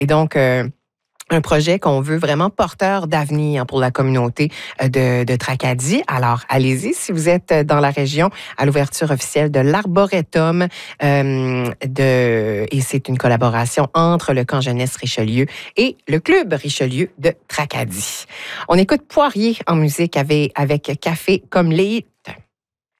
Et donc, un projet qu'on veut vraiment porteur d'avenir pour la communauté de Tracadie. Alors, allez-y si vous êtes dans la région à l'ouverture officielle de l'Arboretum. Et c'est une collaboration entre le Camp Jeunesse Richelieu et le Club Richelieu de Tracadie. On écoute Poirier en musique avec Café comme